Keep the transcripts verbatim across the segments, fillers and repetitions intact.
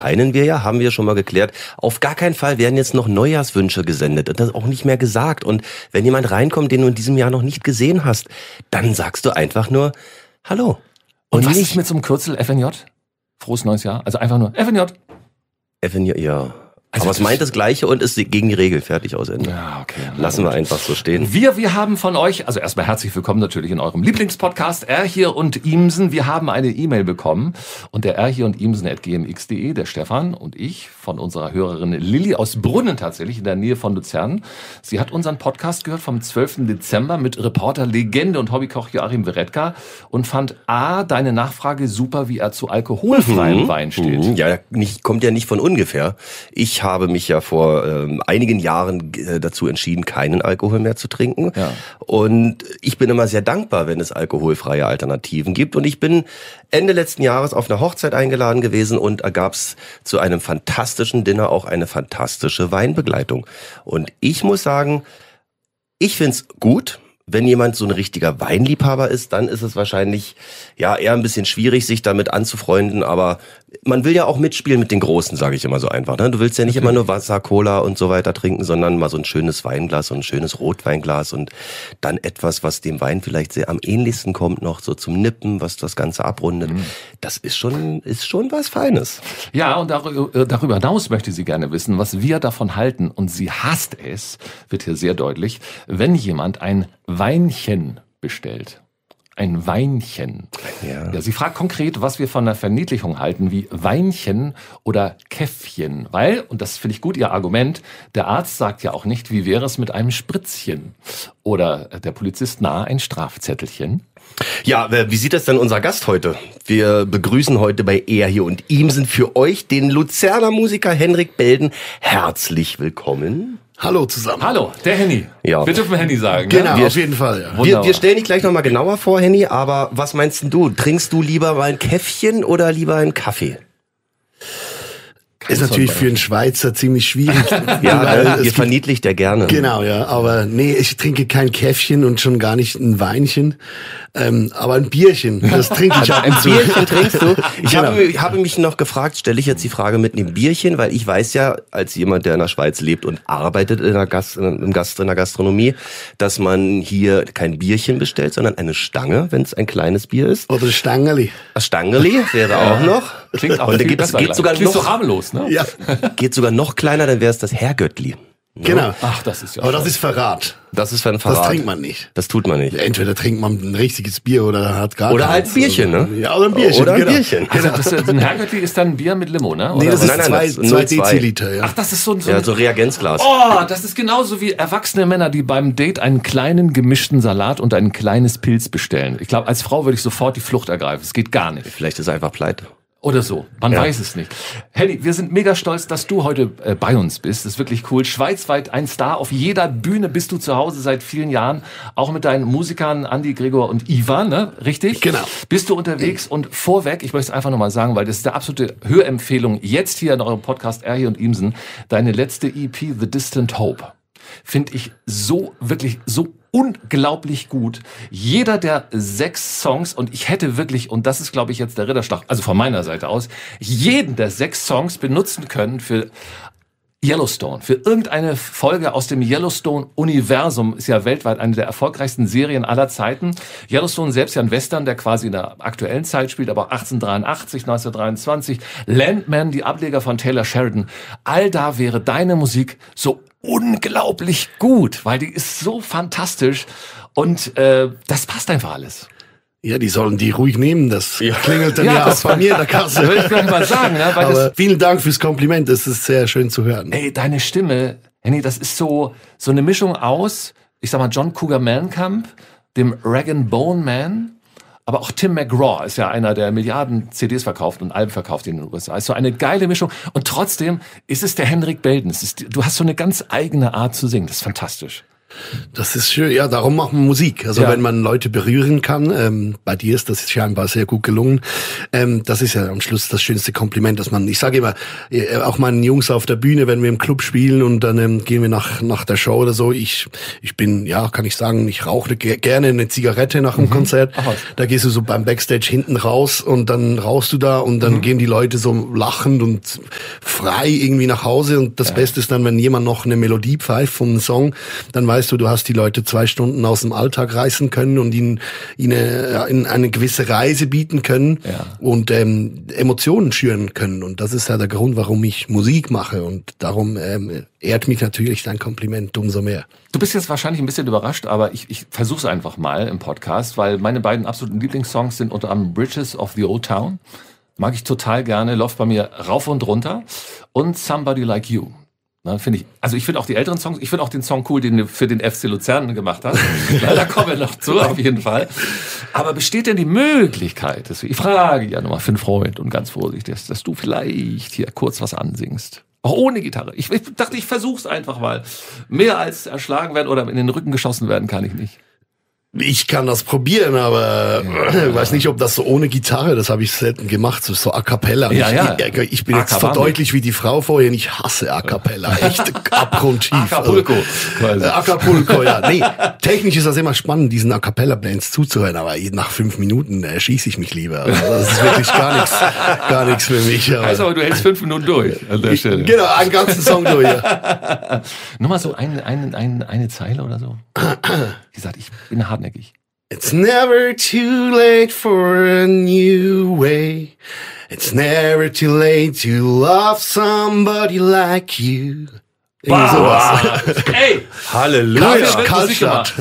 Einen wir ja, haben wir schon mal geklärt. Auf gar keinen Fall werden jetzt noch Neujahrswünsche gesendet und das auch nicht mehr gesagt. Und wenn jemand reinkommt, den du in diesem Jahr noch nicht gesehen hast, dann sagst du einfach nur Hallo. Und, und was nicht ist mit so einem Kürzel F N J? Frohes neues Jahr. Also einfach nur F N J. F N J, ja. Also aber es meint das Gleiche und ist gegen die Regel. Fertig, aus Ende. Ja, okay. Lassen wir einfach so stehen. Wir, wir haben von euch, also erstmal herzlich willkommen natürlich in eurem Lieblingspodcast R hier und Imsen. Wir haben eine E-Mail bekommen und der R hier und Imsen at g m x punkt de, der Stefan und ich von unserer Hörerin Lilly aus Brunnen tatsächlich in der Nähe von Luzern. Sie hat unseren Podcast gehört vom zwölften Dezember mit Reporter Legende und Hobbykoch Joachim Weretka und fand A, deine Nachfrage super, wie er zu alkoholfreiem mhm. Wein steht. Ja, nicht, kommt ja nicht von ungefähr. Ich Ich habe mich ja vor ähm, einigen Jahren äh, dazu entschieden, keinen Alkohol mehr zu trinken. Ja. Und ich bin immer sehr dankbar, wenn es alkoholfreie Alternativen gibt. Und ich bin Ende letzten Jahres auf eine Hochzeit eingeladen gewesen und ergab's zu einem fantastischen Dinner auch eine fantastische Weinbegleitung. Und ich muss sagen, ich find's gut. Wenn jemand so ein richtiger Weinliebhaber ist, dann ist es wahrscheinlich ja eher ein bisschen schwierig, sich damit anzufreunden. Aber man will ja auch mitspielen mit den Großen, sage ich immer so einfach. Ne? Du willst ja nicht okay. immer nur Wasser, Cola und so weiter trinken, sondern mal so ein schönes Weinglas und ein schönes Rotweinglas und dann etwas, was dem Wein vielleicht sehr am ähnlichsten kommt, noch so zum Nippen, was das Ganze abrundet. Mhm. Das ist schon ist schon was Feines. Ja, und darüber, darüber hinaus möchte sie gerne wissen, was wir davon halten. Und sie hasst es, wird hier sehr deutlich, wenn jemand ein Weinchen bestellt. Ein Weinchen. Ja. Ja, sie fragt konkret, was wir von der Verniedlichung halten, wie Weinchen oder Käffchen. Weil, und das finde ich gut, ihr Argument, der Arzt sagt ja auch nicht, wie wäre es mit einem Spritzchen? Oder der Polizist nahe ein Strafzettelchen. Ja, wie sieht das denn unser Gast heute? Wir begrüßen heute bei Er hier und Imsen für euch den Luzerner Musiker Henrik Belden. Herzlich willkommen. Hallo zusammen. Hallo, der Henny. Ja. Wir dürfen Henny sagen. Genau, ne? auf jeden Fall. Ja. Wir, wir stellen dich gleich nochmal genauer vor, Henny, aber was meinst denn du? Trinkst du lieber mal ein Käffchen oder lieber einen Kaffee? Ist natürlich für einen Schweizer ziemlich schwierig. Ja, weil ihr verniedlicht ja gerne. Genau, ja. Aber nee, ich trinke kein Käffchen und schon gar nicht ein Weinchen. Ähm, aber ein Bierchen, das trinke ich ab und zu. Ein Bierchen trinkst du? Ich genau. habe, habe mich noch gefragt, stelle ich jetzt die Frage mit einem Bierchen, weil ich weiß ja, als jemand, der in der Schweiz lebt und arbeitet in der, Gast, im Gast, in der Gastronomie, dass man hier kein Bierchen bestellt, sondern eine Stange, wenn es ein kleines Bier ist. Oder ein Stangeli. Ein Stangeli wäre auch noch. Klingt auch und da viel geht, besser. Geht sogar Klingt noch so harmlos, ne? Ja. Geht sogar noch kleiner, dann wäre es das Herrgöttli. Ja. Genau. Ach, das ist ja. Aber das ist Verrat. Das ist für ein Verrat. Das trinkt man nicht. Das tut man nicht. Entweder trinkt man ein richtiges Bier oder hat gar Oder halt ein Bierchen, oder, ne? Ja, oder ein Bierchen. Oder ein genau. Bierchen. Also das, ein Herrgöttli ist dann ein Bier mit Limo, ne? Oder? Nee, das ist nein, nein, zwei, das ist zwei zwei Deziliter, ja. Ach, das ist so ein... So ja, so Reagenzglas. Oh, das ist genauso wie erwachsene Männer, die beim Date einen kleinen gemischten Salat und ein kleines Pilz bestellen. Ich glaube, als Frau würde ich sofort die Flucht ergreifen. Es geht gar nicht. Vielleicht ist er einfach pleite. Oder so. Man ja. weiß es nicht. Henny, wir sind mega stolz, dass du heute äh, bei uns bist. Das ist wirklich cool. Schweizweit ein Star. Auf jeder Bühne bist du zu Hause seit vielen Jahren. Auch mit deinen Musikern Andi, Gregor und Ivan, ne? Richtig? Genau. Bist du unterwegs und vorweg, ich möchte es einfach nochmal sagen, weil das ist der absolute Hörempfehlung jetzt hier in eurem Podcast R hier und Imsen. Deine letzte E P, The Distant Hope, finde ich so, wirklich so unglaublich gut. Jeder der sechs Songs, und ich hätte wirklich, und das ist, glaube ich, jetzt der Ritterschlag, also von meiner Seite aus, jeden der sechs Songs benutzen können für Yellowstone, für irgendeine Folge aus dem Yellowstone-Universum. Ist ja weltweit eine der erfolgreichsten Serien aller Zeiten. Yellowstone selbst ja ein Western, der quasi in der aktuellen Zeit spielt, aber auch achtzehnhundertdreiundachtzig, neunzehnhundertdreiundzwanzig. Landman, die Ableger von Taylor Sheridan. All da wäre deine Musik so unglaublich gut, weil die ist so fantastisch und äh, das passt einfach alles. Ja, die sollen die ruhig nehmen, das ja. klingelt dann ja, ja auch bei mir in der Kasse. Würde ich gleich mal sagen. Ne? Weil Aber das, vielen Dank fürs Kompliment, das ist sehr schön zu hören. Ey, deine Stimme, Henny, das ist so so eine Mischung aus, ich sag mal, John Cougar Mellencamp, dem Rag and Bone Man, aber auch Tim McGraw ist ja einer, der Milliarden C Ds verkauft und Alben verkauft in den U S A. Ist so eine geile Mischung. Und trotzdem ist es der Henrik Belden. Es ist, du hast so eine ganz eigene Art zu singen. Das ist fantastisch. Das ist schön. Ja, darum macht man Musik. Also ja. wenn man Leute berühren kann, ähm, bei dir ist das scheinbar sehr gut gelungen. Ähm, das ist ja am Schluss das schönste Kompliment, dass man, ich sage immer, äh, auch meinen Jungs auf der Bühne, wenn wir im Club spielen und dann ähm, gehen wir nach nach der Show oder so. Ich ich bin, ja, kann ich sagen, ich rauche ge- gerne eine Zigarette nach dem mhm. Konzert. Ach, da gehst du so beim Backstage hinten raus und dann rauchst du da und dann mhm. gehen die Leute so lachend und frei irgendwie nach Hause. Und das ja. Beste ist dann, wenn jemand noch eine Melodie pfeift vom Song, dann weißt du, du hast die Leute zwei Stunden aus dem Alltag reißen können und ihnen, ihnen ja, in eine gewisse Reise bieten können ja. und ähm, Emotionen schüren können. Und das ist ja der Grund, warum ich Musik mache. Und darum ähm, ehrt mich natürlich dein Kompliment umso mehr. Du bist jetzt wahrscheinlich ein bisschen überrascht, aber ich, ich versuche es einfach mal im Podcast, weil meine beiden absoluten Lieblingssongs sind unter anderem Bridges of the Old Town. Mag ich total gerne, läuft bei mir rauf und runter. Und Somebody Like You. Na, finde ich, also ich finde auch die älteren Songs, ich finde auch den Song cool, den du für den F C Luzern gemacht hast. Da kommen wir noch zu, auf jeden Fall. Aber besteht denn die Möglichkeit, ich frage ja nochmal für einen Freund und ganz vorsichtig, dass, dass du vielleicht hier kurz was ansingst? Auch ohne Gitarre. Ich, ich dachte, ich versuch's einfach mal. Mehr als erschlagen werden oder in den Rücken geschossen werden kann ich nicht. Ich kann das probieren, aber ja. ich weiß nicht, ob das so ohne Gitarre, das habe ich selten gemacht, so, so A Cappella. Ja, ich, ja. ich, ich bin jetzt verdeutlicht wie die Frau vorhin, ich hasse A Cappella, echt abgrundtief. Acapulco. Also, Acapulco, ja. Nee, technisch ist das immer spannend, diesen A Cappella-Bands zuzuhören, aber nach fünf Minuten äh, schieße ich mich lieber. Also, das ist wirklich gar nichts, gar nichts für mich. Aber heißt aber, du hältst fünf Minuten durch an der Stelle. Genau, einen ganzen Song durch. Ja. Nur mal so eine, eine, eine, eine Zeile oder so. Wie gesagt, ich bin hartnäckig. It's never too late for a new way. It's never too late to love somebody like you. Wow. Ey! Halleluja! Karlstadt.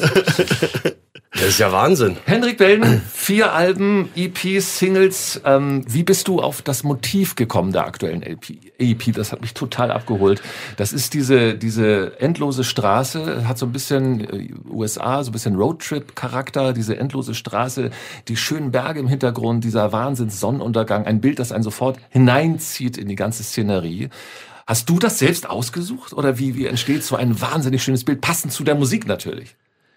Das ist ja Wahnsinn. Hendrik Belden, vier Alben, E Ps, Singles. Ähm, wie bist du auf das Motiv gekommen der aktuellen E P? Das hat mich total abgeholt. Das ist diese diese endlose Straße, hat so ein bisschen U S A, so ein bisschen Roadtrip-Charakter. Diese endlose Straße, die schönen Berge im Hintergrund, dieser Wahnsinns-Sonnenuntergang. Ein Bild, das einen sofort hineinzieht in die ganze Szenerie. Hast du das selbst ausgesucht? Oder wie, wie entsteht so ein wahnsinnig schönes Bild, passend zu der Musik natürlich?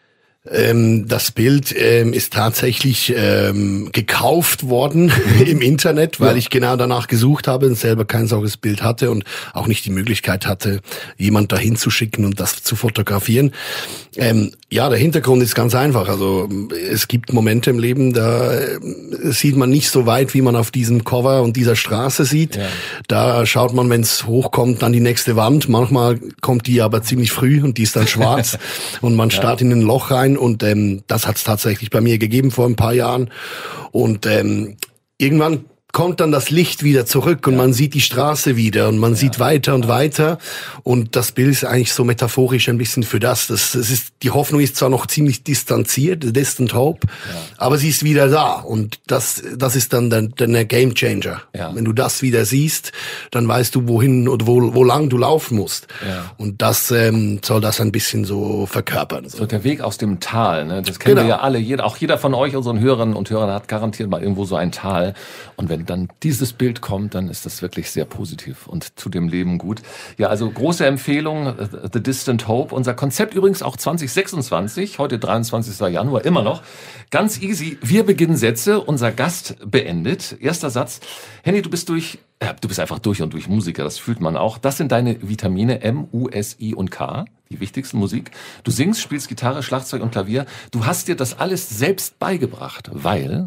Ähm, das Bild ähm, ist tatsächlich ähm, gekauft worden im Internet, weil ja. ich genau danach gesucht habe und selber kein solches Bild hatte und auch nicht die Möglichkeit hatte, jemand dahin zu schicken und das zu fotografieren. Ähm, ja, der Hintergrund ist ganz einfach. Also es gibt Momente im Leben, da äh, sieht man nicht so weit, wie man auf diesem Cover und dieser Straße sieht. Ja. Da schaut man, wenn es hochkommt, an die nächste Wand. Manchmal kommt die aber ziemlich früh und die ist dann schwarz und man starrt ja. in ein Loch rein. Und ähm, das hat es tatsächlich bei mir gegeben vor ein paar Jahren. Und ähm, irgendwann kommt dann das Licht wieder zurück und ja. man sieht die Straße wieder und man ja. sieht weiter und weiter. Und das Bild ist eigentlich so metaphorisch ein bisschen für das. Das, das ist, die Hoffnung ist zwar noch ziemlich distanziert, distant hope, ja. aber sie ist wieder da. Und das, das ist dann der, der Game Changer. Ja. Wenn du das wieder siehst, dann weißt du, wohin oder wo, wo lang du laufen musst. Ja. Und das ähm, soll das ein bisschen so verkörpern. So der Weg aus dem Tal, ne? Das kennen genau. wir ja alle. Jeder, auch jeder von euch, unseren Hörerinnen und Hörern, hat garantiert mal irgendwo so ein Tal. Und wenn dann dieses Bild kommt, dann ist das wirklich sehr positiv und zu dem Leben gut. Ja, also große Empfehlung, The Distant Hope. Unser Konzept übrigens auch zwanzig sechsundzwanzig, heute dreiundzwanzigster Januar, immer noch. Ganz easy, wir beginnen Sätze, unser Gast beendet. Erster Satz, Henny, du bist durch, äh, du bist einfach durch und durch Musiker, das fühlt man auch. Das sind deine Vitamine M, U, S, I und K, die wichtigsten Musik. Du singst, spielst Gitarre, Schlagzeug und Klavier. Du hast dir das alles selbst beigebracht, weil...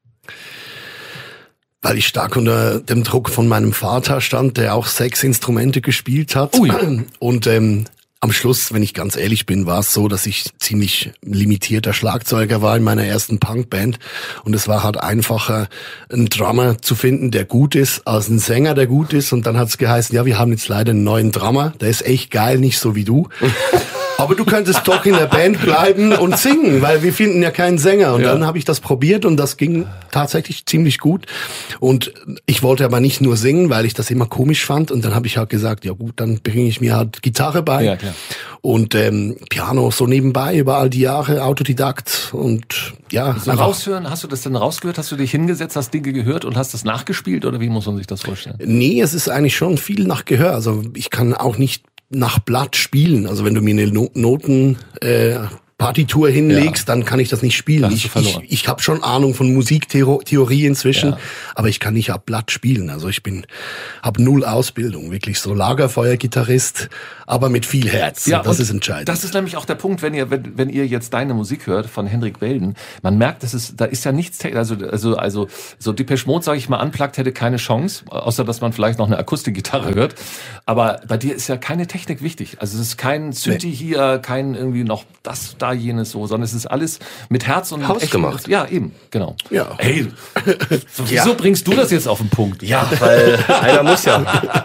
Weil ich stark unter dem Druck von meinem Vater stand, der auch sechs Instrumente gespielt hat. Ui. Und ähm, am Schluss, wenn ich ganz ehrlich bin, war es so, dass ich ziemlich limitierter Schlagzeuger war in meiner ersten Punkband. Und es war halt einfacher, einen Drummer zu finden, der gut ist, als einen Sänger, der gut ist. Und dann hat es geheißen, ja, wir haben jetzt leider einen neuen Drummer, der ist echt geil, nicht so wie du. Aber du könntest doch in der Band bleiben und singen, weil wir finden ja keinen Sänger. Und ja. dann habe ich das probiert und das ging tatsächlich ziemlich gut. Und ich wollte aber nicht nur singen, weil ich das immer komisch fand. Und dann habe ich halt gesagt, ja gut, dann bringe ich mir halt Gitarre bei. Ja, klar. Und ähm, Piano so nebenbei über all die Jahre, Autodidakt und ja. So raushören, hast du das denn rausgehört? Hast du dich hingesetzt, hast Dinge gehört und hast das nachgespielt? Oder wie muss man sich das vorstellen? Nee, es ist eigentlich schon viel nach Gehör. Also ich kann auch nicht nach Blatt spielen. Also wenn du mir eine No- Noten äh, Partitur hinlegst, ja. dann kann ich das nicht spielen. Ich, ich, ich habe schon Ahnung von Musiktheorie inzwischen, ja. aber ich kann nicht ab Blatt spielen. Also ich bin, habe null Ausbildung, wirklich so Lagerfeuer-Gitarrist, aber mit viel Herz. Ja, das ist entscheidend. Das ist nämlich auch der Punkt, wenn ihr, wenn, wenn ihr jetzt deine Musik hört von Henrik Belden, man merkt, dass es, da ist ja nichts, also, also, also, so Depeche Mode, sage ich mal, unplugged hätte keine Chance, außer dass man vielleicht noch eine Akustikgitarre hört. Aber bei dir ist ja keine Technik wichtig. Also es ist kein Synthi nee. hier, kein irgendwie noch das, da, jenes so, sondern es ist alles mit Herz und hausgemacht. Ja, eben, genau. Ja. Hey, so, wieso ja. bringst du das jetzt auf den Punkt? Ja, weil einer muss ja.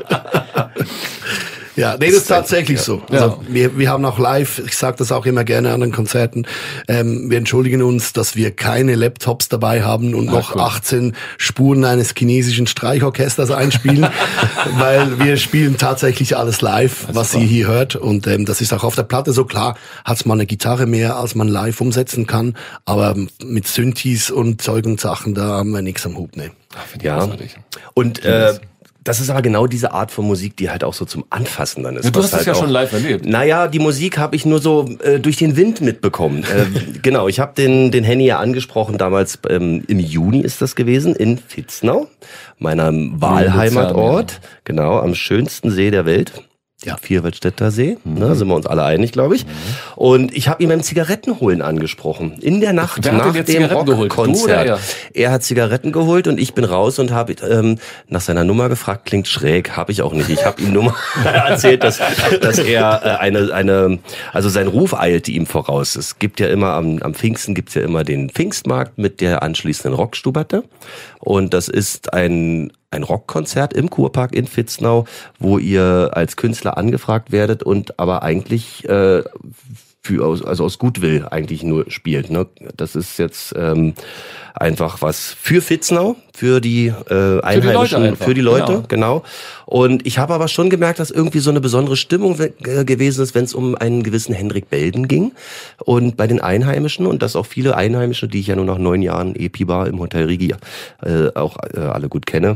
Ja, nee, das ist tatsächlich so. Also ja. wir, wir haben auch live, ich sage das auch immer gerne an den Konzerten, ähm, wir entschuldigen uns, dass wir keine Laptops dabei haben und Ach, noch cool. achtzehn Spuren eines chinesischen Streichorchesters einspielen, weil wir spielen tatsächlich alles live, das was ihr hier hört. Und ähm, das ist auch auf der Platte so. Klar hat's mal eine Gitarre mehr, als man live umsetzen kann, aber mit Synthes und Zeug und Sachen, da haben wir nichts am Hut. Ne. Ach, ja, und äh, das ist aber genau diese Art von Musik, die halt auch so zum Anfassen dann ist. Ja, du hast halt es ja auch, schon live erlebt. Naja, die Musik habe ich nur so äh, durch den Wind mitbekommen. äh, genau, ich habe den den Henny ja angesprochen, damals ähm, im Juni ist das gewesen, in Vitznau, meinem Wahlheimatort, genau, am schönsten See der Welt. Ja, Vierwaldstätter See, mhm. ne, sind wir uns alle einig, glaube ich. Mhm. Und ich habe ihn beim Zigarettenholen angesprochen. In der Nacht Wer nach dem Rockkonzert. Er? er hat Zigaretten geholt und ich bin raus und habe ähm, nach seiner Nummer gefragt. Klingt schräg, habe ich auch nicht. Ich habe ihm Nummer erzählt, dass, dass er äh, eine, eine, also sein Ruf eilte ihm voraus. Es gibt ja immer am, am Pfingsten gibt's ja immer den Pfingstmarkt mit der anschließenden Rockstuberte. Und das ist ein ein Rockkonzert im Kurpark in Vitznau, wo ihr als Künstler angefragt werdet und aber eigentlich äh, für aus, also aus Gutwill eigentlich nur spielt. Ne? Das ist jetzt ähm, einfach was für Vitznau, für die äh, Einheimischen, für die Leute, für die Leute genau. genau. Und ich habe aber schon gemerkt, dass irgendwie so eine besondere Stimmung äh, gewesen ist, wenn es um einen gewissen Henrik Belden ging und bei den Einheimischen und dass auch viele Einheimische, die ich ja nur nach neun Jahren E P Bar im Hotel Rigi äh, auch äh, alle gut kenne,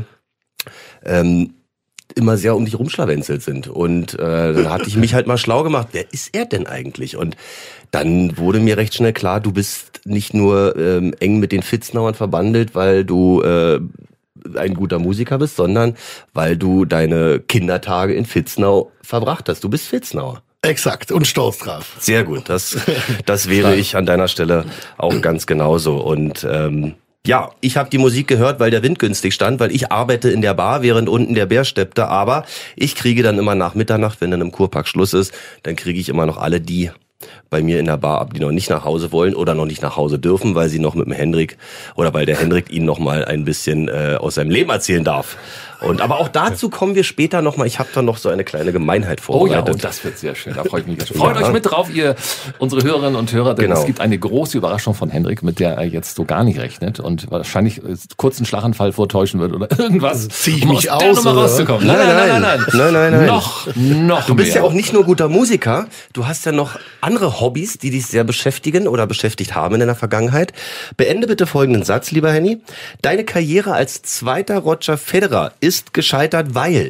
ähm, immer sehr um dich rumschlawenzelt sind. Und äh, dann hatte ich mich halt mal schlau gemacht, wer ist er denn eigentlich? Und dann wurde mir recht schnell klar, du bist nicht nur ähm, eng mit den Vitznauern verbandelt, weil du äh, ein guter Musiker bist, sondern weil du deine Kindertage in Vitznau verbracht hast. Du bist Vitznauer. Exakt, und stolz drauf. Sehr gut, das, das wäre ich an deiner Stelle auch ganz genauso. Und ähm, ja, ich habe die Musik gehört, weil der Wind günstig stand, weil ich arbeite in der Bar, während unten der Bär steppte. Aber ich kriege dann immer nach Mitternacht, wenn dann im Kurpark Schluss ist, dann kriege ich immer noch alle die bei mir in der Bar ab, die noch nicht nach Hause wollen oder noch nicht nach Hause dürfen, weil sie noch mit dem Hendrik oder weil der Hendrik ihnen noch mal ein bisschen äh, aus seinem Leben erzählen darf. Und aber auch dazu kommen wir später noch mal. Ich habe da noch so eine kleine Gemeinheit vorbereitet. Oh ja, und das wird sehr schön. Da freue ich mich jetzt. Freut ja. euch mit drauf, ihr unsere Hörerinnen und Hörer, denn genau. es gibt eine große Überraschung von Hendrik, mit der er jetzt so gar nicht rechnet und wahrscheinlich kurz einen Schlaganfall vortäuschen wird oder irgendwas. Zieh ich um mich aus aus, der Nummer rauszukommen. Nein, nein, nein, nein, nein, nein, nein. Noch, noch Du bist mehr. ja auch nicht nur guter Musiker. Du hast ja noch andere Hobbys, die dich sehr beschäftigen oder beschäftigt haben in deiner Vergangenheit. Beende bitte folgenden Satz, lieber Henny. Deine Karriere als zweiter Roger Federer ist gescheitert, weil...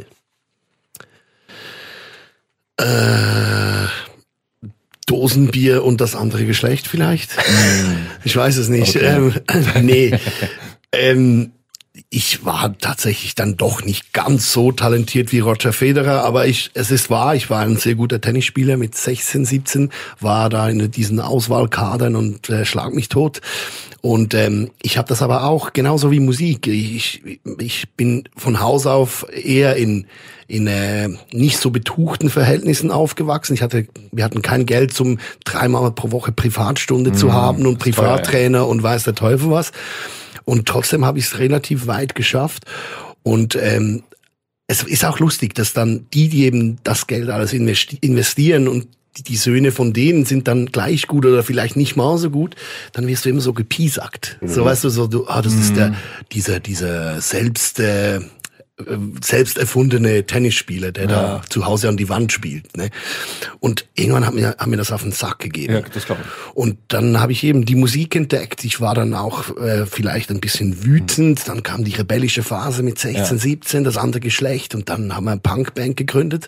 Äh, Dosenbier und das andere Geschlecht vielleicht? Ich weiß es nicht. Okay. Ähm, nee. ähm, ich war tatsächlich dann doch nicht ganz so talentiert wie Roger Federer, aber ich, es ist wahr, ich war ein sehr guter Tennisspieler mit sechzehn, siebzehn, war da in diesen Auswahlkadern und äh, schlag mich tot. Und ähm, ich habe das aber auch genauso wie Musik. Ich, ich bin von Haus auf eher in in äh, nicht so betuchten Verhältnissen aufgewachsen. Ich hatte, wir hatten kein Geld, zum dreimal pro Woche Privatstunde mmh, zu haben und Privattrainer toll, ja. und weiß der Teufel was. Und trotzdem habe ich es relativ weit geschafft. Und ähm, es ist auch lustig, dass dann die, die eben das Geld alles investieren und die Söhne von denen sind dann gleich gut oder vielleicht nicht mal so gut, dann wirst du immer so gepiesackt. Mhm. So, weißt du, so, du, ah, das mhm. ist der, dieser, dieser selbst, äh, selbst erfundene Tennisspieler, der ja. da zu Hause an die Wand spielt. Ne? Und irgendwann hat mir, hat mir das auf den Sack gegeben. Ja, das glaube ich. Und dann habe ich eben die Musik entdeckt. Ich war dann auch äh, vielleicht ein bisschen wütend. Mhm. Dann kam die rebellische Phase mit sechzehn, ja. siebzehn, das andere Geschlecht. Und dann haben wir eine Punkband gegründet.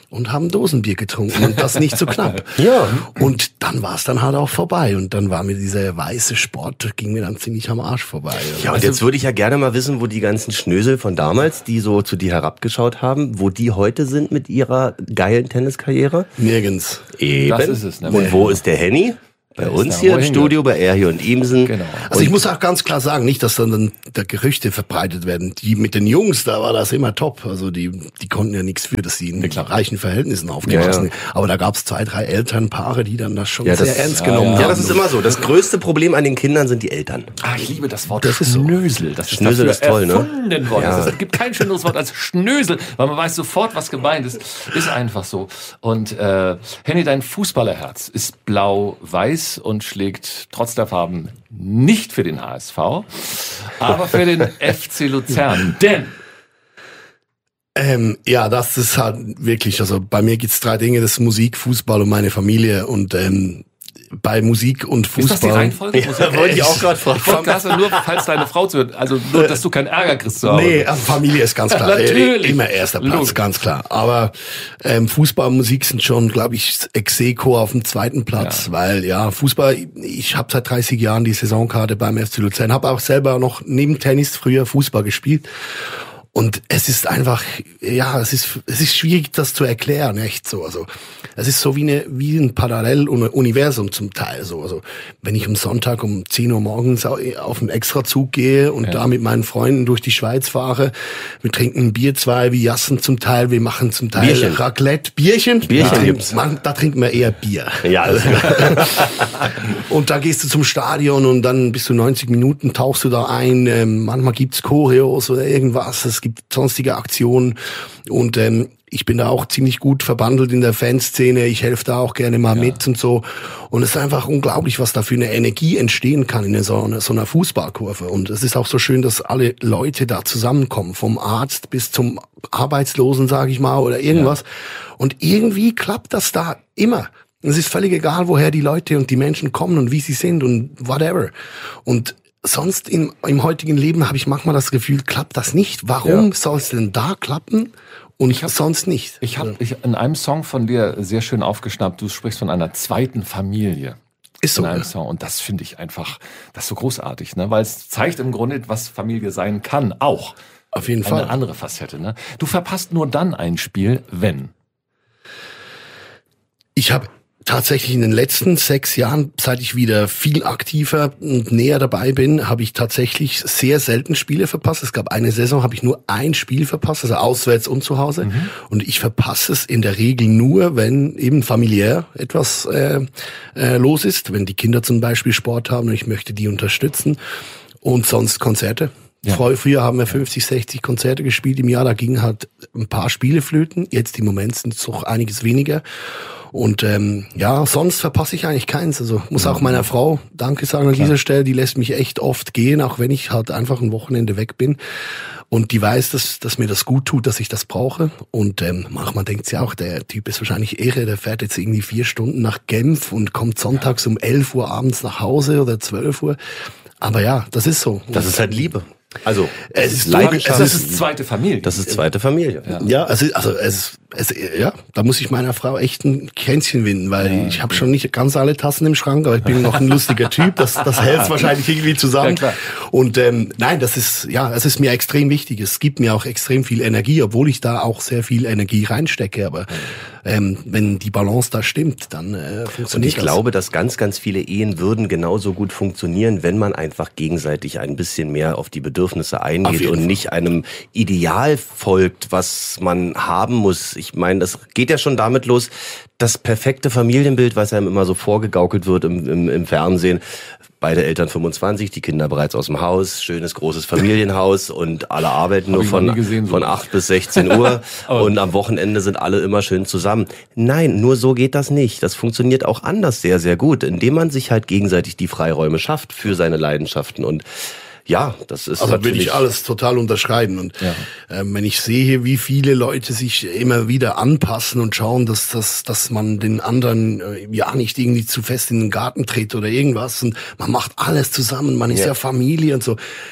und haben Dosenbier getrunken und das nicht so knapp. Ja. Und dann war es dann halt auch vorbei und dann war mir dieser weiße Sport, ging mir dann ziemlich am Arsch vorbei. Ja, und jetzt würde ich ja gerne mal wissen, wo die ganzen Schnösel von damals, die so zu dir herabgeschaut haben, wo die heute sind mit ihrer geilen Tenniskarriere? Nirgends. Eben. Das ist es, ne? Und wo ist der Henny? Bei Der uns ist hier da, im wo Studio, bei Erhi und Imsen. Genau. Also ich muss auch ganz klar sagen, nicht, dass dann da Gerüchte verbreitet werden. Die mit den Jungs, da war das immer top. Also die die konnten ja nichts für, dass sie in reichen Verhältnissen aufgewachsen sind. Ja, ja. Aber da gab es zwei, drei Elternpaare, die dann das schon ja, das, sehr ernst genommen ja, haben. Ja, das ist immer so. Das größte Problem an den Kindern sind die Eltern. Ah, ich liebe das Wort das Schnösel. Ist so. Das ist Schnösel ist toll, ne? Erfunden worden. Ja. Es gibt kein schöneres Wort als Schnösel, weil man weiß sofort, was gemeint ist. Ist einfach so. Und äh, Henny, dein Fußballerherz ist blau-weiß und schlägt trotz der Farben nicht für den H S V, aber für den F C Luzern. Denn Ähm, ja, das ist halt wirklich, also bei mir gibt's drei Dinge, das ist Musik, Fußball und meine Familie und ähm, bei Musik und Fußball. Ist das die Reihenfolge? Ja, wollte ich auch gerade fragen. Podcast nur, falls deine Frau zuhört. Also nur, dass du keinen Ärger kriegst zu Hause. Nee, also Familie ist ganz klar. Natürlich. Immer erster Platz, Logisch. ganz klar. Aber ähm, Fußball und Musik sind schon, glaube ich, ex aequo auf dem zweiten Platz. Ja. Weil, ja, Fußball, ich habe seit dreißig Jahren die Saisonkarte beim F C Luzern. Habe auch selber noch neben Tennis früher Fußball gespielt. Und es ist einfach, ja, es ist, es ist schwierig, das zu erklären, echt so. Also, es ist so wie eine, wie ein Paralleluniversum zum Teil so. Also, wenn ich am Sonntag um zehn Uhr morgens auf einen Extrazug gehe und ja. da mit meinen Freunden durch die Schweiz fahre, wir trinken ein Bier, zwei, wir jassen zum Teil, wir machen zum Teil Bierchen. Raclette, Bierchen, Bierchen da, gibt's. Man, da trinken wir eher Bier. Ja, alles klar. Und da gehst du zum Stadion und dann bist du neunzig Minuten, tauchst du da ein, ähm, manchmal gibt's Choreos oder irgendwas, es gibt sonstige Aktionen und ähm, ich bin da auch ziemlich gut verbandelt in der Fanszene, ich helfe da auch gerne mal ja. mit und so und es ist einfach unglaublich, was da für eine Energie entstehen kann in so einer, so einer Fußballkurve und es ist auch so schön, dass alle Leute da zusammenkommen, vom Arzt bis zum Arbeitslosen, sage ich mal, oder irgendwas ja. und irgendwie klappt das da immer. Es ist völlig egal, woher die Leute und die Menschen kommen und wie sie sind und whatever und sonst im, im heutigen Leben habe ich manchmal das Gefühl, klappt das nicht. Warum ja. soll es denn da klappen und ich hab, sonst nicht? Ich habe ich in einem Song von dir sehr schön aufgeschnappt, du sprichst von einer zweiten Familie. Ist so. In einem Song. Und das finde ich einfach, das ist so großartig, ne? Weil es zeigt im Grunde, was Familie sein kann, auch. Auf jeden Eine Fall. Eine andere Facette, ne? Du verpasst nur dann ein Spiel, wenn. Ich habe tatsächlich in den letzten sechs Jahren, seit ich wieder viel aktiver und näher dabei bin, habe ich tatsächlich sehr selten Spiele verpasst. Es gab eine Saison, habe ich nur ein Spiel verpasst, also auswärts und zu Hause. Mhm. Und ich verpasse es in der Regel nur, wenn eben familiär etwas äh, äh, los ist, wenn die Kinder zum Beispiel Sport haben und ich möchte die unterstützen und sonst Konzerte. Ja. Früher haben wir fünfzig, sechzig Konzerte gespielt im Jahr, da gingen halt ein paar Spiele flöten. Jetzt im Moment sind es doch einiges weniger. Und ähm, ja, sonst verpasse ich eigentlich keins. Also muss auch meiner Frau Danke sagen an Klar. dieser Stelle. Die lässt mich echt oft gehen, auch wenn ich halt einfach ein Wochenende weg bin. Und die weiß, dass, dass mir das gut tut, dass ich das brauche. Und ähm, manchmal denkt sie auch, der Typ ist wahrscheinlich irre. Der fährt jetzt irgendwie vier Stunden nach Genf und kommt sonntags um elf Uhr abends nach Hause oder zwölf Uhr. Aber ja, das ist so. Das ist halt Liebe. Also, es ist Leidenschaft. Das ist zweite Familie. Das ist zweite Familie. Ja, ja also, also es, es, ja, da muss ich meiner Frau echt ein Kränzchen winden, weil ja, ich habe schon nicht ganz alle Tassen im Schrank, aber ich bin noch ein lustiger Typ. Das, das hält wahrscheinlich irgendwie zusammen. Ja, und ähm, nein, das ist ja, es ist mir extrem wichtig. Es gibt mir auch extrem viel Energie, obwohl ich da auch sehr viel Energie reinstecke. Aber ähm, wenn die Balance da stimmt, dann äh, funktioniert Und ich das. glaube, dass ganz, ganz viele Ehen würden genauso gut funktionieren, wenn man einfach gegenseitig ein bisschen mehr auf die Bedürfnisse eingeht und nicht einem Ideal folgt, was man haben muss. Ich meine, das geht ja schon damit los, das perfekte Familienbild, was einem immer so vorgegaukelt wird im, im, im Fernsehen. Beide Eltern fünfundzwanzig, die Kinder bereits aus dem Haus, schönes großes Familienhaus und alle arbeiten nur von gesehen, so. von acht bis sechzehn Uhr und am Wochenende sind alle immer schön zusammen. Nein, nur so geht das nicht. Das funktioniert auch anders sehr, sehr gut, indem man sich halt gegenseitig die Freiräume schafft für seine Leidenschaften und ja, das ist also würde ich alles total unterschreiben und ja. ähm, wenn ich sehe, wie viele Leute sich immer wieder anpassen und schauen, dass dass dass man den anderen äh, ja nicht irgendwie zu fest in den Garten tritt oder irgendwas und man macht alles zusammen, man ist ja, ja Familie und so.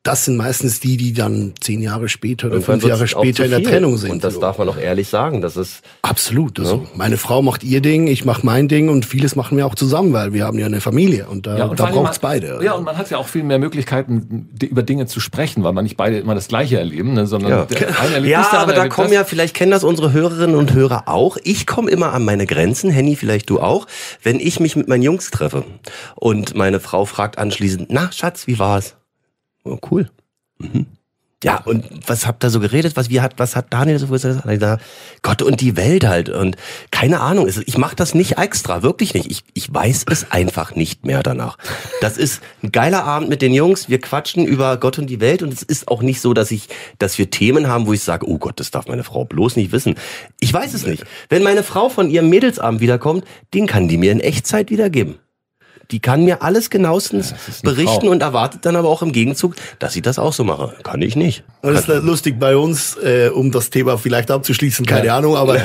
das sind meistens die, die dann zehn Jahre später oder Irgendwann fünf Jahre wird's auch später zu in der viel. Trennung sind. Und das darf man auch ehrlich sagen. Das ist absolut. Also Ja. meine Frau macht ihr Ding, ich mache mein Ding und vieles machen wir auch zusammen, weil wir haben ja eine Familie und da, Ja, und da vor allem braucht's man- beide. Ja, und man hat ja auch viel mehr Möglichkeiten, die, über Dinge zu sprechen, weil man nicht beide immer das Gleiche erleben, ne, sondern Ja. der eine erlebt Ja, das, der aber andere da erlebt kommen das. ja, vielleicht kennen das unsere Hörerinnen und Hörer auch. Ich komme immer an meine Grenzen, Henny, vielleicht du auch, wenn ich mich mit meinen Jungs treffe und meine Frau fragt anschließend, na Schatz, wie war's? Oh, cool. Mhm. Ja, und was habt ihr so geredet? Was, wie hat, was hat Daniel so gesagt? Da, Gott und die Welt halt. Und keine Ahnung, ich mache das nicht extra, wirklich nicht. Ich, ich weiß es einfach nicht mehr danach. Das ist ein geiler Abend mit den Jungs. Wir quatschen über Gott und die Welt. Und es ist auch nicht so, dass ich, dass wir Themen haben, wo ich sage, oh Gott, das darf meine Frau bloß nicht wissen. Ich weiß es nicht. Wenn meine Frau von ihrem Mädelsabend wiederkommt, den kann die mir in Echtzeit wiedergeben. Die kann mir alles genauestens Ja, das ist eine berichten Frau. und erwartet dann aber auch im Gegenzug, dass ich das auch so mache. Kann ich nicht. Das ist lustig bei uns, äh, um das Thema vielleicht abzuschließen, keine Ja. Ahnung, aber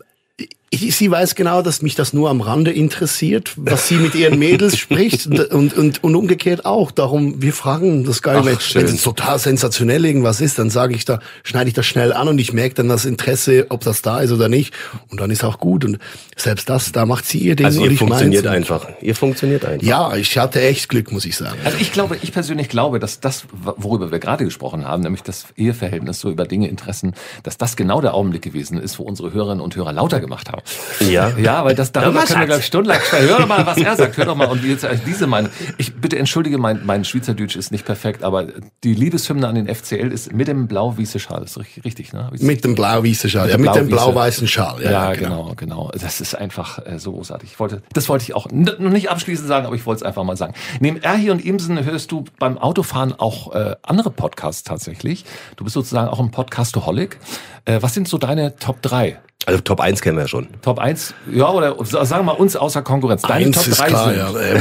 ich, sie weiß genau, dass mich das nur am Rande interessiert, was sie mit ihren Mädels spricht und, und, und, und umgekehrt auch. Darum, wir fragen das gar nicht. Ach, Wenn schön. es total sensationell irgendwas ist, dann sage ich da, schneide ich das schnell an und ich merke dann das Interesse, ob das da ist oder nicht. Und dann ist auch gut. Und selbst das, da macht sie ihr Ding Also und ihr ich funktioniert meins. einfach. Ihr funktioniert einfach. Ja, ich hatte echt Glück, muss ich sagen. Also ich glaube, ich persönlich glaube, dass das, worüber wir gerade gesprochen haben, nämlich das Eheverhältnis, so über Dinge, Interessen, dass das genau der Augenblick gewesen ist, wo unsere Hörerinnen und Hörer lauter gemacht haben. Ja. Ja, weil das darüber mal, können wir, Schatz. glaube ich, stundenlang sprechen. Hör doch mal, was er sagt. Hör doch mal. Und wie jetzt eigentlich diese Meinung. Ich bitte entschuldige, mein, mein Schweizerdeutsch ist nicht perfekt, aber die Liebeshymne an den F C L ist mit dem blau-weißen Schal. Das ist richtig, richtig, ne? Mit dem blau-weißen Schal, ja, mit dem blau-weißen Schal. Ja, Ja, genau, genau. Das ist einfach äh, so großartig. Ich wollte, das wollte ich auch n- noch nicht abschließend sagen, aber ich wollte es einfach mal sagen. Neben Erhi und Imsen hörst du beim Autofahren auch äh, andere Podcasts tatsächlich. Du bist sozusagen auch ein Podcastaholic. Äh, was sind so deine Top drei? Also Top eins kennen wir ja schon. Top eins, ja, oder sagen wir mal uns außer Konkurrenz. Deine Eins Top ist drei klar, sind. ja. Ähm,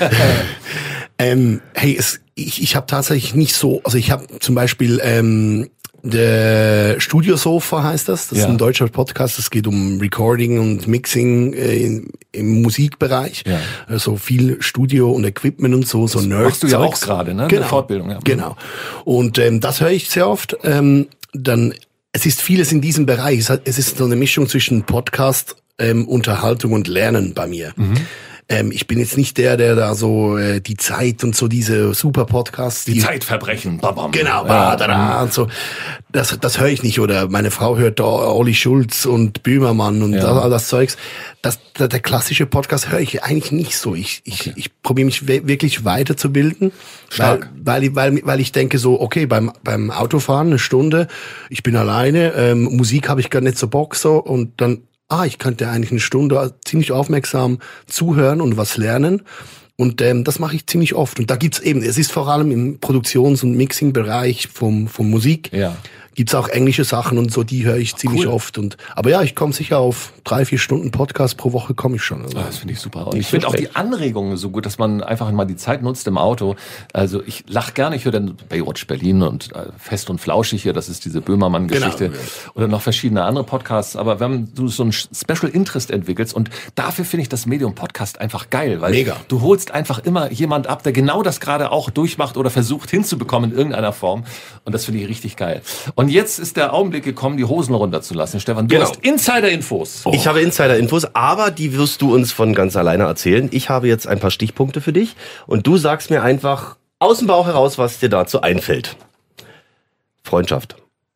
ähm, hey, es, ich, ich habe tatsächlich nicht so, also ich habe zum Beispiel ähm, der Studiosofa heißt das, das Ja. ist ein deutscher Podcast, es geht um Recording und Mixing äh, in, im Musikbereich, Ja. also viel Studio und Equipment und so, so Nerd. machst du ja auch gerade, ne? Eine Genau, Fortbildung, ja. genau. Und ähm, das höre ich sehr oft. Ähm, dann, es ist vieles in diesem Bereich. Es, hat, es ist so eine Mischung zwischen Podcast, ähm, Unterhaltung und Lernen bei mir. Mhm. Ähm, ich bin jetzt nicht der, der da so äh, die Zeit und so diese super Podcasts, Die Zeitverbrechen. Bam, bam. genau, Ja. da, da, und so. Das, das höre ich nicht. Oder meine Frau hört da Olli Schulz und Böhmermann und Ja. all, all das Zeugs. Das, der, der klassische Podcast höre ich eigentlich nicht so. Ich, ich, Okay. ich probiere mich we- wirklich weiterzubilden, weil, Stark. weil, ich- weil, weil ich denke so, okay, beim, beim Autofahren eine Stunde, ich bin alleine, ähm, Musik habe ich gar nicht so Bock so und dann ah, ich könnte eigentlich eine Stunde ziemlich aufmerksam zuhören und was lernen. Und ähm, das mache ich ziemlich oft. Und da gibt's eben, es ist vor allem im Produktions- und Mixing-Bereich vom, vom Musik, Ja. gibt's auch englische Sachen und so, die höre ich ziemlich cool. oft. Und aber ja, ich komme sicher auf drei, vier Stunden Podcast pro Woche komme ich schon. Also. Ah, das finde ich super. Und Nicht ich finde so auch die schlecht. Anregungen so gut, dass man einfach mal die Zeit nutzt im Auto. Also ich lach gerne, ich höre dann Baywatch Berlin und äh, Fest und Flauschig hier, das ist diese Böhmermann-Geschichte. Genau. Oder noch verschiedene andere Podcasts. Aber wenn du so ein Special Interest entwickelst und dafür finde ich das Medium Podcast einfach geil, weil Mega. du holst einfach immer jemand ab, der genau das gerade auch durchmacht oder versucht hinzubekommen in irgendeiner Form. Und das finde ich richtig geil. Und jetzt ist der Augenblick gekommen, die Hosen runterzulassen. Stefan, du Genau. hast Insider-Infos. Ich habe Insider-Infos, aber die wirst du uns von ganz alleine erzählen. Ich habe jetzt ein paar Stichpunkte für dich und du sagst mir einfach aus dem Bauch heraus, was dir dazu einfällt. Freundschaft.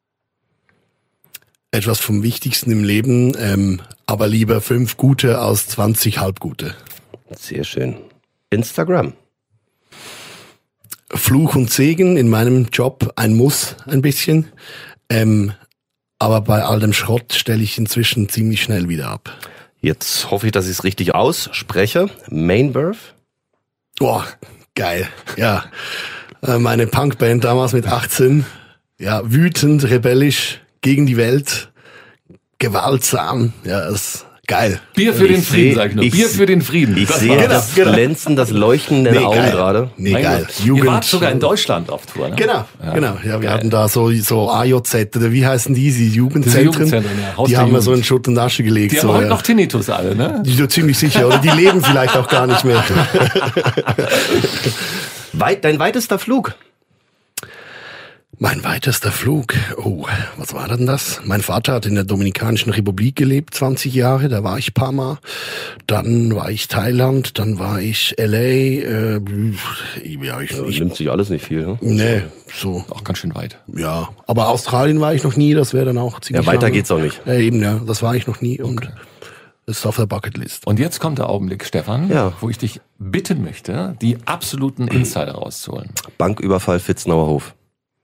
Etwas vom Wichtigsten im Leben, ähm, aber lieber fünf gute als zwanzig halbgute. Sehr schön. Instagram. Fluch und Segen in meinem Job, ein Muss ein bisschen. Ähm, aber bei all dem Schrott stelle ich inzwischen ziemlich schnell wieder ab. Jetzt hoffe ich, dass ich es richtig ausspreche. Mainbirth. Boah, geil. Ja, Äh, meine Punkband damals mit achtzehn. Ja, wütend, rebellisch, gegen die Welt, gewaltsam. Ja, ist geil. Bier für Ich den Frieden, seh- sag ich nur. ich Bier seh- für den Frieden. Ich Das sehe war- Genau, das genau. Glänzen, das Leuchten in den Nee, Augen geil. gerade. Nee, Mein geil. Gott. Ihr wart sogar in Deutschland auf Tour, ne? Genau, Ja. genau. Ja, wir Geil. hatten da so, so A J Z, oder wie heißen die, die Jugendzentren? Jugendzentren, ja. Haus Die der haben wir so Jugend. in Schutt und Asche gelegt. Die so, haben heute ja. noch Tinnitus alle, ne? Die sind ziemlich sicher, oder die leben vielleicht auch gar nicht mehr. Weit, dein weitester Flug. Mein weitester Flug, oh, was war denn das? Mein Vater hat in der Dominikanischen Republik gelebt, zwanzig Jahre, da war ich ein paar Mal. Dann war ich Thailand, dann war ich L A. Äh, ja, ich, Ja, ich, nimmt sich alles nicht viel, ne? nee, so. Auch ganz schön weit. Ja, aber Australien war ich noch nie, das wäre dann auch ziemlich Ja, weiter lange. geht's auch nicht. Ja, eben, ja, das war ich noch nie und das ist auf der Bucketlist. Und jetzt kommt der Augenblick, Stefan, Ja. wo ich dich bitten möchte, die absoluten Insider rauszuholen. Banküberfall Vitznauer Hof.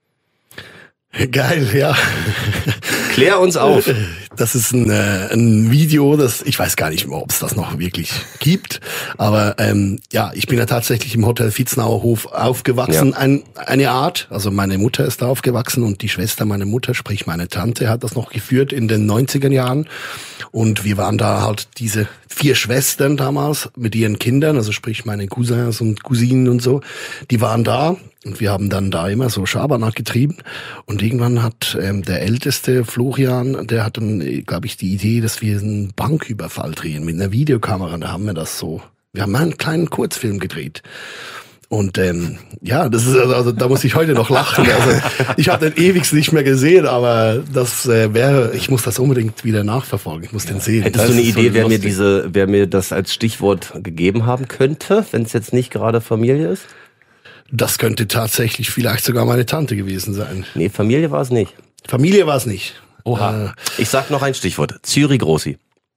Geil, ja. Klär uns auf. Das ist ein, äh, ein Video, das ich weiß gar nicht mehr, ob es das noch wirklich gibt. Aber ähm, ja, ich bin ja tatsächlich im Hotel Vitznauer Hof aufgewachsen. Ja. Ein, eine Art, also meine Mutter ist da aufgewachsen und die Schwester meiner Mutter, sprich meine Tante, hat das noch geführt in den neunziger Jahren. Und wir waren da halt diese vier Schwestern damals mit ihren Kindern, also sprich meine Cousins und Cousinen und so, die waren da. Und wir haben dann da immer so Schabernack getrieben. Und irgendwann hat ähm, der älteste Florian, der hat dann, glaube ich, die Idee, dass wir einen Banküberfall drehen mit einer Videokamera. Da haben wir das so, wir haben einen kleinen Kurzfilm gedreht. Und ähm, ja, das ist also, also da muss ich heute noch lachen. Also ich habe den ewigst nicht mehr gesehen, aber das äh, wäre, ich muss das unbedingt wieder nachverfolgen. Ich muss den sehen. Hättest Das du eine ist so Idee, wer mir lustig. diese, wer mir das als Stichwort gegeben haben könnte, wenn es jetzt nicht gerade Familie ist? Das könnte tatsächlich vielleicht sogar meine Tante gewesen sein. Nee, Familie war es nicht. Familie war es nicht. Oha. Äh, Ich sag noch ein Stichwort. Zürich Grossi.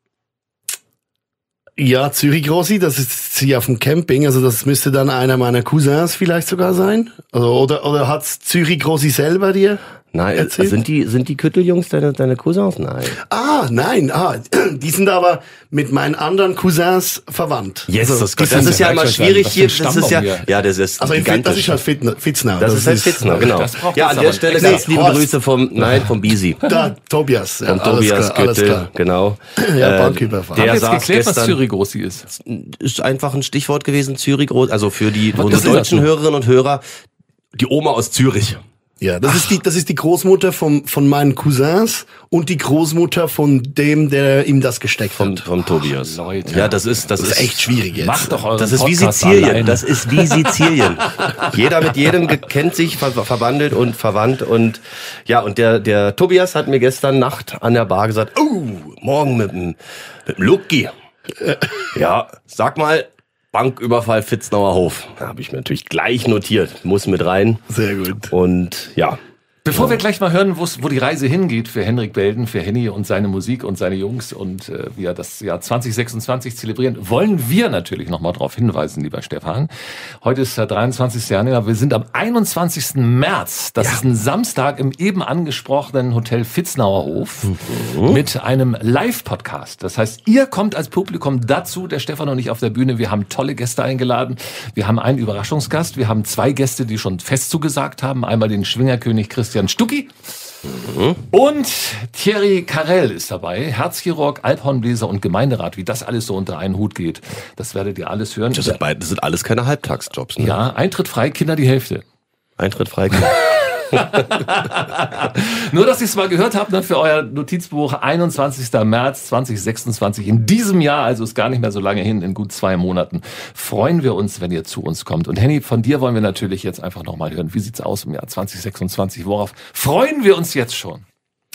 Ja, Zürich Grossi, das ist hier auf dem Camping, also das müsste dann einer meiner Cousins vielleicht sogar sein. Also, oder oder hat's Zürich Grossi selber dir? Nein, Erzählt? sind die, sind die Kütteljungs deine, deine Cousins? Nein. Ah, nein, ah, die sind aber mit meinen anderen Cousins verwandt. Yes, also, das, die das sind- ist ja immer was für ein schwierig hier. Das Stammbaum ist ja, hier. ja, das ist also in Fit- das ist gigantisch. halt Fit- Fitznau. Das ist halt Fitznau, genau. Das braucht Ja, jetzt an der aber Stelle extra ganz liebe Horst. Grüße vom, nein, vom Bisi. Da, Tobias. Ja, Vom alles Tobias klar, alles Göttel, klar. genau. Ja, Äh, Banküberfall. Haben der wir jetzt saß geklärt, was gestern- Zürich Grossi ist? Ist einfach ein Stichwort gewesen, Zürich Groß, also für die Was unsere ist das deutschen so? Hörerinnen und Hörer, die Oma aus Zürich. Ja, das ist die, das ist die Großmutter vom, von meinen Cousins und die Großmutter von dem, der ihm das gesteckt Vom, hat. vom Tobias. Leute. Ja, das ist, das, Das ist echt schwierig jetzt. Macht doch euren Das ist wie Podcast Sizilien. alleine. Das ist wie Sizilien. Jeder mit jedem ge- kennt sich, ver verwandelt und verwandt. Und ja, und der, der Tobias hat mir gestern Nacht an der Bar gesagt, oh, morgen mit dem, mit dem Lucky. Ja, sag mal, Banküberfall Vitznauer Hof. Da habe ich mir natürlich gleich notiert. Muss mit rein. Sehr gut. Und ja. Bevor wir gleich mal hören, wo's- wo die Reise hingeht für Henrik Belden, für Henny und seine Musik und seine Jungs und äh, wie er das Jahr zwanzig sechsundzwanzig zelebrieren, wollen wir natürlich noch mal darauf hinweisen, lieber Stefan. Heute ist der dreiundzwanzigste Januar, wir sind am einundzwanzigsten März. Das ist ein Samstag im eben angesprochenen Hotel Vitznauer Hof mit einem Live-Podcast. Das heißt, ihr kommt als Publikum dazu, der Stefan und ich auf der Bühne. Wir haben tolle Gäste eingeladen. Wir haben einen Überraschungsgast. Wir haben zwei Gäste, die schon fest zugesagt haben. Einmal den Schwingerkönig Christian Stucki. Und Thierry Carrel ist dabei, Herzchirurg, Alphornbläser und Gemeinderat. Wie das alles so unter einen Hut geht, das werdet ihr alles hören. Das sind, beid- das sind alles keine Halbtagsjobs. Ne? Ja, Eintritt frei, Kinder die Hälfte. Eintritt frei. Nur, dass ihr es mal gehört habt, ne, für euer Notizbuch, einundzwanzigsten März zweitausendsechsundzwanzig. In diesem Jahr, also ist gar nicht mehr so lange hin, in gut zwei Monaten, freuen wir uns, wenn ihr zu uns kommt. Und Henny, von dir wollen wir natürlich jetzt einfach nochmal hören. Wie sieht's aus im Jahr zweitausendsechsundzwanzig? Worauf freuen wir uns jetzt schon?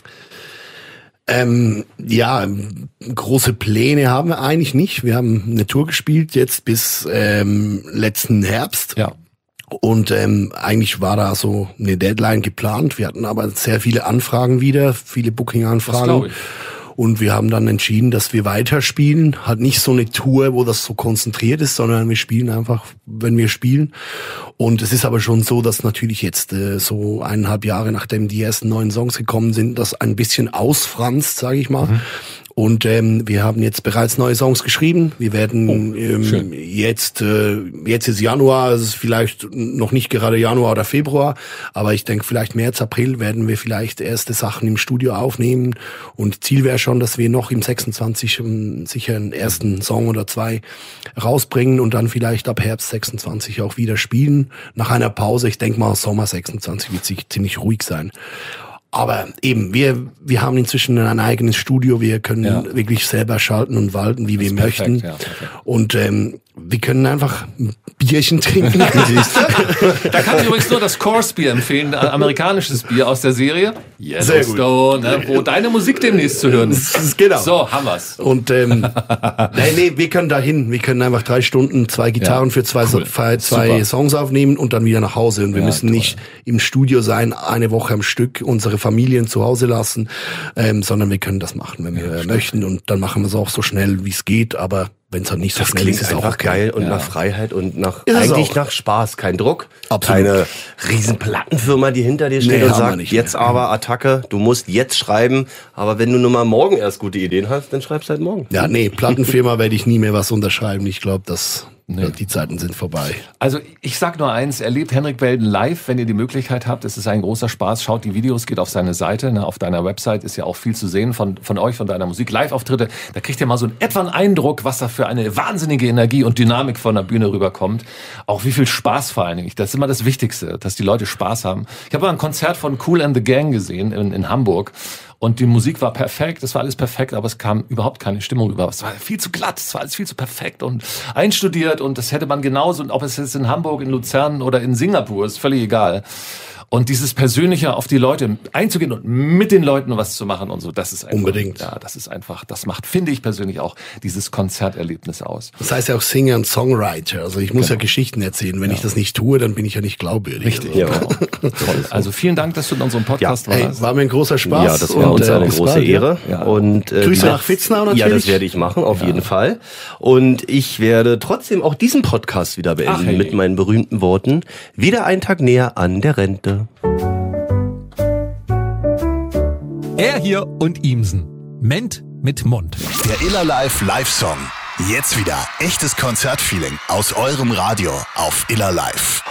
Ähm, ja, große Pläne haben wir eigentlich nicht. Wir haben eine Tour gespielt jetzt bis ähm, letzten Herbst. Ja. Und ähm, eigentlich war da so eine Deadline geplant. Wir hatten aber sehr viele Anfragen wieder, viele Das Booking-Anfragen. glaube ich. Und wir haben dann entschieden, dass wir weiterspielen. Halt nicht so eine Tour, wo das so konzentriert ist, sondern wir spielen einfach, wenn wir spielen. Und es ist aber schon so, dass natürlich jetzt äh, so eineinhalb Jahre, nachdem die ersten neuen Songs gekommen sind, das ein bisschen ausfranst, sage ich mal. Mhm. Und ähm, wir haben jetzt bereits neue Songs geschrieben. Wir werden Oh, ähm, jetzt, äh, jetzt ist Januar, es ist vielleicht noch nicht gerade Januar oder Februar, aber ich denke vielleicht März, April werden wir vielleicht erste Sachen im Studio aufnehmen. Und Ziel wäre schon, dass wir noch im sechsundzwanzig um, sicher einen ersten Song oder zwei rausbringen und dann vielleicht ab Herbst sechsundzwanzig auch wieder spielen. Nach einer Pause, ich denke mal Sommer sechsundzwanzig wird sich ziemlich ruhig sein. Aber eben, wir wir haben inzwischen ein eigenes Studio, wir können Ja. wirklich selber schalten und walten, wie wir perfekt, möchten. ja, perfekt. Und ähm, Wir können einfach ein Bierchen trinken. Da kann ich übrigens nur das Coors Bier empfehlen, ein amerikanisches Bier aus der Serie Yellowstone, ne, wo deine Musik demnächst zu hören ist. Genau. So, haben wir's. Und ähm, nee, nee, wir können dahin. Wir können einfach drei Stunden, zwei Gitarren ja, für zwei, cool. zwei, zwei Songs aufnehmen und dann wieder nach Hause. Und wir ja, müssen toll. nicht im Studio sein, eine Woche am Stück, unsere Familien zu Hause lassen, ähm, sondern wir können das machen, wenn wir ja, möchten. Und dann machen wir es auch so schnell, wie es geht. Aber wenn es halt nicht so das schnell klingt ist, ist einfach auch okay. geil und ja. nach Freiheit und nach eigentlich nach Spaß, kein Druck, Absolut. keine riesen Plattenfirma, die hinter dir steht nee, und sagt, jetzt mehr. aber Attacke, du musst jetzt schreiben, aber wenn du nur mal morgen erst gute Ideen hast, dann schreibst halt morgen. Ja, nee, Plattenfirma werde ich nie mehr was unterschreiben. Ich glaube, dass nee. die Zeiten sind vorbei. Also ich sag nur eins, erlebt Henrik Belden live, wenn ihr die Möglichkeit habt. Es ist ein großer Spaß. Schaut die Videos, geht auf seine Seite. Ne? Auf deiner Website ist ja auch viel zu sehen von, von euch, von deiner Musik. Live-Auftritte, da kriegt ihr mal so einen etwa einen Eindruck, was da für eine wahnsinnige Energie und Dynamik von der Bühne rüberkommt. Auch wie viel Spaß vor allen Dingen. Das ist immer das Wichtigste, dass die Leute Spaß haben. Ich habe mal ein Konzert von Kool and the Gang gesehen in, in Hamburg. Und die Musik war perfekt, es war alles perfekt, aber es kam überhaupt keine Stimmung rüber. Es war viel zu glatt, es war alles viel zu perfekt und einstudiert und das hätte man genauso, und ob es jetzt in Hamburg, in Luzern oder in Singapur ist, völlig egal. Und dieses Persönliche auf die Leute einzugehen und mit den Leuten was zu machen und so, das ist einfach, unbedingt. Ja, das ist einfach, das macht, finde ich persönlich auch, dieses Konzerterlebnis aus. Das heißt ja auch Singer und Songwriter. Also ich muss genau. ja Geschichten erzählen. Wenn ja. ich das nicht tue, dann bin ich ja nicht glaubwürdig. Richtig, also. ja. Toll. Also vielen Dank, dass du in unserem Podcast ja. warst. Hey, war mir ein großer Spaß. Ja, das war uns und, eine äh, große Ehre. Ja. Und, äh, Grüße nach Vitznau natürlich. Ja, das werde ich machen, auf ja. jeden Fall. Und ich werde trotzdem auch diesen Podcast wieder beenden Ach, hey. mit meinen berühmten Worten. Wieder ein Tag näher an der Rente. Er hier und Ihmsen. Ment mit Mund. Der Iller Live Live-Song. Jetzt wieder echtes Konzertfeeling aus eurem Radio auf Iller Live.